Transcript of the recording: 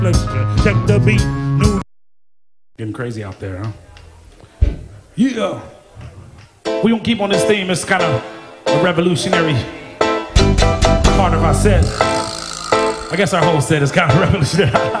Check the beat. New. Getting crazy out there, huh? Yeah. We gonna keep on this theme. It's kind of a revolutionary part of our set. I guess our whole set is kind of revolutionary.